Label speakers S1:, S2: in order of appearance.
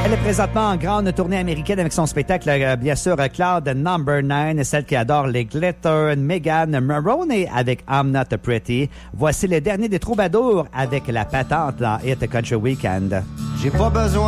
S1: Elle est présentement en grande tournée américaine avec son spectacle, bien sûr, Cloud Number 9, celle qui adore les glitter, Megan Maroney avec I'm Not Pretty. Voici le dernier des troubadours avec la patente dans Hit Country Weekend.
S2: J'ai pas besoin